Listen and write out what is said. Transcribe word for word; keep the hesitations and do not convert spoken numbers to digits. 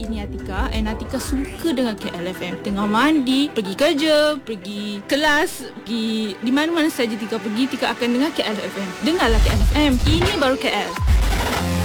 ini Atika, and Atika suka dengan K L F M. Tengah mandi, pergi kerja, pergi kelas, pergi di mana-mana saja Tika pergi, Tika akan dengar K L F M. Dengarlah K L F M. Ini baru K L.